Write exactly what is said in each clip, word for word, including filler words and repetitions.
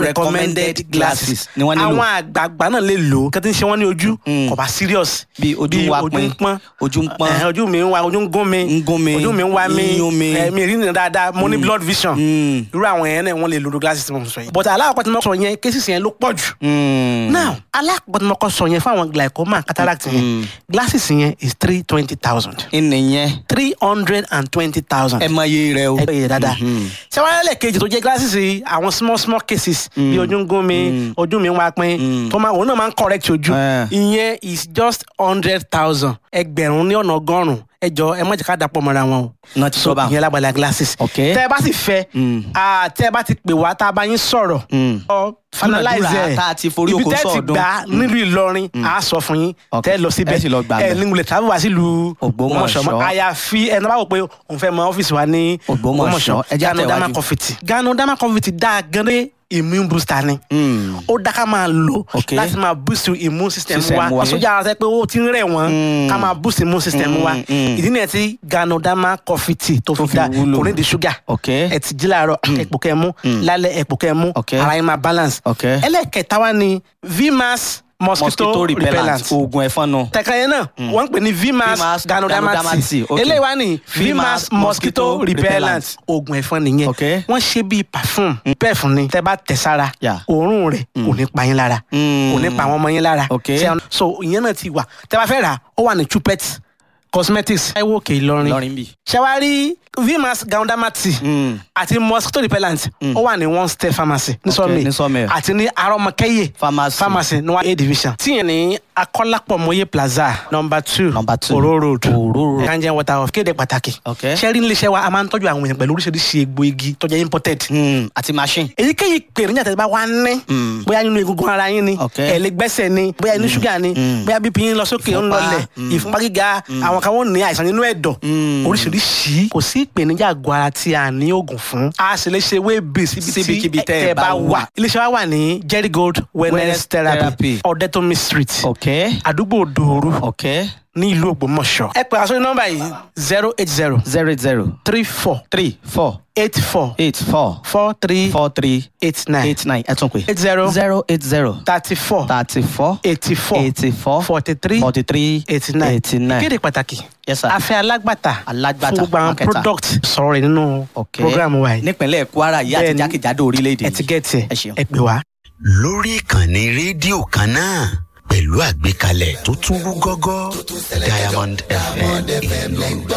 recommended glasses ni wọ́n nílò. àwọn àgbààgbà náà lè lò kí n ṣe wọ́n ní ojú kò bá serious. bí ojú wa pin ojú ń pọ́n ojú mi ń wa ojú ń gún mi ń gún mi ojú mi ń wa mi yún mi mi rí nìyẹn dáadáa mo ní blood vision irú àwọn yẹn náà wọ́n lè lo glasses tí mo sọ yìí. but alákọ̀ọ́ tí mo sọ yẹn cases yẹn ló pọ̀ jù. now alákọ̀ọ́ tí mo kọ́ sọ yẹn fún àwọn glaucoma cataract yẹn glasses yẹn is three twenty thousand. ìnìyẹn three hundred and twenty thousand. ẹ mọ iye rẹ o. ẹ yẹ dáadáa. ṣé wàá lẹ́lẹ̀ kejì tó jẹ́ glasses yìí àwọn small small cases bí ojú ń gún mi ojú mi ń wá pín tó máa òun náà máa ń correct ojú ìyẹn is just hundred thousand ẹgbẹ̀rún ní ọ̀nà ọgọ́rùn-ún ẹ jọ ẹ má jẹ́ ká dàpọ̀ mọ́ra wọn o. náà ti sọ bá ìyẹn lágbàlá glasses. ok tẹ́ ẹ bá sì fẹ́ tẹ́ ẹ bá ti pè wá tá a bá yín sọ̀rọ̀ finalize ẹ ibi tẹ́ ti gbà nílùú Ìlọrin a sọ fún yín tẹ́ ẹ lọ síbẹ̀ ẹ ní wulẹ̀ tàbí wá sílùú Ògbómọ̀ṣọ́ mọ́ àyàfi ẹ náà bá wò pé òun fẹ́ mọ ọ́fíìsì wa ní Ògbómọ̀ṣọ́ Ganoderma Confetti. Ganoderma Confetti dáa gan-an immune booster ni. ó dá ká máa lò láti máa boost immune system wa. sójà ara sẹ pé ó ti ń rẹ̀ wọ́n ká máa boost immune system wa. ìdí nìyẹn tí Ganoderma Confetti tó fi dá kò ní di sugar. ẹ ti jí láàárọ̀ ẹ̀pò kẹ́ mú lálẹ́ ẹ̀pò kẹ́ mú ara yín máa balance. ẹlẹ́kẹ̀ẹ́ta wa ni Vmax mosquito repellent oògùn ẹ̀fọn náà. tẹ̀ka yẹn náà wọ́n ń pè ní Vmax Ganoderma T eléyìí wá ní Vmax mosquito repellent oògùn ẹ̀fọn nìyẹn wọ́n ṣe bíi perfume perfume ni tẹ́ bá tẹ̀ sára òórùn rẹ̀ kò ní pa yín lára kò ní pa àwọn ọmọ yín lára so ìyẹn náà ti wà tẹ́ bá fẹ́ rà ó wà ní Chupet cosmetics ẹ wò kè Ìlọrin ṣàwárí Vmax Ganoderma T àti mosquito repellent ó wà ní one step pharmacy ní Sọ́mẹ̀ àti ní Arọ́mọkẹ́yẹ pharmacy ní one A division tíyẹn ní Akọ́lápọ̀ Mọ́yé plaza number two Oro road Kanjen water of kéde pàtàkì ṣẹ́rí níléeṣẹ́ wa a máa ń tọ́jú àwọn èèyàn pẹ̀lú oríṣiríṣi egbò igi tó jẹ́ imported àti machine. èyíkéyìí pèrèjà tẹ́ bá wá ní bóyá nínú egungun ara yín ni ẹ̀lẹ́gbẹ́sẹ̀ ni bóyá inú ṣúgà ni bóyá B P yín lọ sókè ń lọlẹ̀ ìfúnpá gíga àwọn kan wọ́n ní àìsàn nínú ẹ̀dọ̀ oríṣiríṣi kò sí ìpèníjà àgọ́ ara tí a ní oògùn fún a sì lè ṣe wébì síbi tẹ́ ẹ bá wà. iléeṣẹ́ wa wà ní Jerry Gold wellness therapy Ọ̀dẹ́tòmí street àdúgbò Dòoru ní ìlú Ògbómọ̀ṣọ́. ẹ pè àsọyún nọ́mbà yìí zero eight zero zero eight zero three four three four eight four eight four four three four three eight nine eight nine ẹ tún pè eight zero zero eight zero thirty four thirty four eighty four eighty four forty three forty three eighty nine eighty nine. kéde pàtàkì yes sir. afẹ́ alágbàtà alágbàtà fún gbogbo àwọn product sọ̀rọ̀ rẹ̀ nínú program wa yìí. nípínlẹ̀ Kwara yìí àti jákèjádò orílẹ̀-èdè yìí ẹ ti gẹ̀ẹ́tì ẹ pè wá. lórí ìkànnì rédíò kan náà pẹ̀lú àgbékalẹ̀ tó tún rú gọ́gọ́ Diamond F M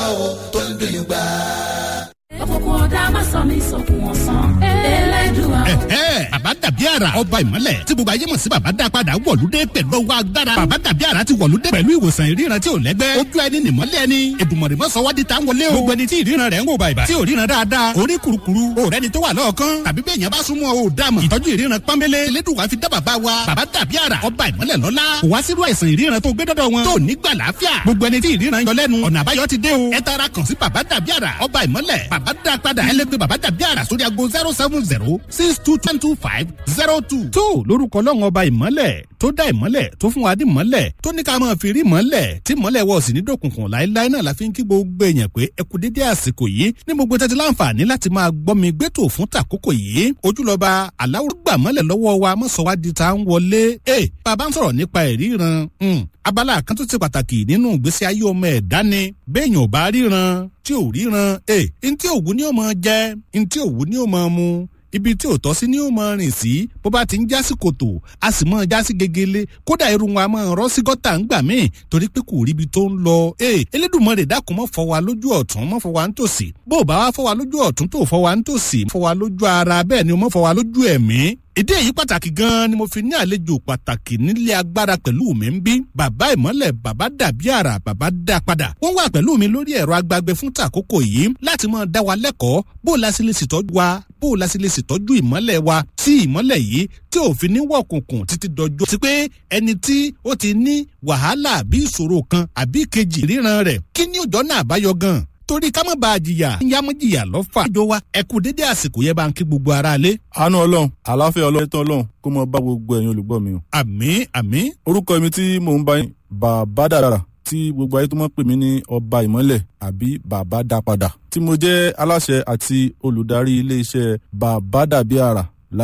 òkùnkùn ọ̀dà má sọ mí sókun ọ̀sán Ẹlẹ́dùà. bàbá dàbí àrà ọba ìmọ́lẹ̀ tí gbogbo ayé mọ̀ sí bàbá dá padà wọ̀lúdé pẹ̀lú ọwọ́ agbára. bàbá dàbí àrà ti wọ̀lúdé pẹ̀lú ìwòsàn ìríran tí ò lẹ́gbẹ́. ojú ẹni nìmọ́lẹ̀ ẹni Èdùmàrè mọ́ sọ́wọ́dí tá ń wọlé o. gbogbo ẹni tí ìríran rẹ̀ ń wò bàìbà tí ò ríran dáadáa orí kurukuru òrẹ́ ni tó wà lọ́ọ̀kan tàbí bẹ́ẹ̀ yẹn bá súnmọ́ o dàmọ̀. ìtọ́jú ìríran pọ́nbélé Elédùà fi dá bàbá wa bàbá dàbí àrà ọba ìmọ́lẹ̀ lọ́lá. kò wá sírú àìsàn ìríran tó gbé dọ́dọ̀ wọn tó nígbà láàfíà. gbogbo ẹni tí ìríran yọ lẹ́nu ọ̀nà àbáyọ ti dé o. ẹ tara kàn sí bàbá dàbí àrà ọba ìmọ́lẹ̀ bàbá dá padà ẹlẹ́gbẹ́ bàbá dàbí àrà sórí ago zero seven zero six two two two five zero two. tó lórúkọ Ọlọ́run ọba ìmọ́lẹ̀ tó dá ìmọ́lẹ̀ tó fún wa ní ìmọ́lẹ̀ tó ní ká máa fi rí ìmọ́lẹ̀ tí ìmọ́lẹ̀ wọ̀ sí ní dòkùnkùn láéláé náà la fi ń kí gbogbo èèyàn pé ẹ kú dédé àsìkò yìí ní gbogbo tẹ́tí láǹfààní láti máa gbọ́ mi gbẹ́tò fún tàkókò yìí ojúlọ́ba aláwọ̀ gbà mọ́lẹ̀ lọ́wọ́ wa mọ́sọ̀wádìí ta ń wọlé. ẹ bàbá ń sọ̀rọ̀ nípa ìríran abala kan tó ti pàtàkì nínú ìgbésí ayé ọmọ ẹ̀dá ni béèyàn ò bá ríran tí ò ríran ẹ ntí òwú ni ó máa jẹ ntí òwú ni ó máa mu ibi tí ò tọ́ sí ni ó máa rìn sí bó bá ti ń já sí kòtò a sì máa já sí gegele kódà irun wa máa rọ́ sí gọ́tà ń gbà míì torí pé kò ríbi tó ń lọ. Elédùmarè dákun mọ́ fọ́ wa lójú ọ̀tún mọ́ fọ́ wa nítòsí bó o bá wá fọ́ wa lójú ọ̀tún tó fọ́ wa nítòsí fọ́ wa lójú ara bẹ́ẹ̀ ni o mọ́ fọ́ wa lójú ẹ̀mí. ìdí èyí pàtàkì gan-an ni mo fi ní àlejò pàtàkì nílé agbára pẹ̀lú mi ń bí bàbá ìmọ́lẹ̀ bàbá dàbí àrà bàbá dá padà wọ́n wà pẹ̀lú mi lórí ẹ̀rọ agbágbé fún tàkókò yìí láti máa dá wa lẹ́kọ̀ọ́ bó o la sì lè ṣètọ́jú wa bó o la sì lè ṣètọ́jú ìmọ́lẹ̀ wa tí ìmọ́lẹ̀ yìí tí ò fi ní wọ̀kùnkùn títí dọjọ́ sí pé ẹni tí ó ti ní wàhálà àbí ìṣòro kan àbí kejì ríran rẹ̀ kí ni ọjọ́ náà àbáyọ gan torí ká má bàa jìyà yá mọ́ jìyà lọ́fà. ìjọ wa ẹ kú dédé àsìkò yẹn bá ń kí gbogbo ara lé. àánú Ọlọ́run àlàáfíà Ọlọ́run tán Ọlọ́run kó mọ bá gbogbo ẹ̀yin olùgbọ́ mi o. àmín àmín. orúkọ mi tí mò ń bá yín bàbá dàrà tí gbogbo ayé tó mọ̀ pè mí ní ọba ìmọ́lẹ̀ àbí bàbá dá padà tí mo jẹ́ aláṣẹ àti olùdarí iléeṣẹ́ bàbá dàbí àrà